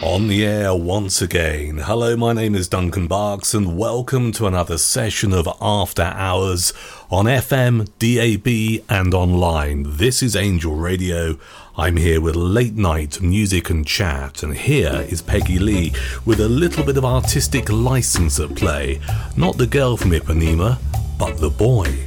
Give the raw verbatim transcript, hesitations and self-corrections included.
On the air once again. Hello, my name is Duncan Barks and welcome to another session of After Hours on F M, D A B and online. This is Angel Radio. I'm here with late night music and chat, and here is Peggy Lee with a little bit of artistic license at play. Not the girl from Ipanema, but the boy.